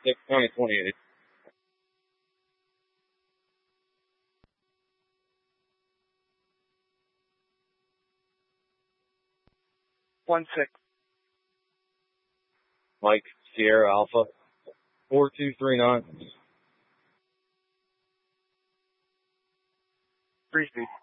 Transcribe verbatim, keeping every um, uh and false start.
six twenty twenty-eight. One six. Mike, Sierra Alpha, four two three nine. Three speed.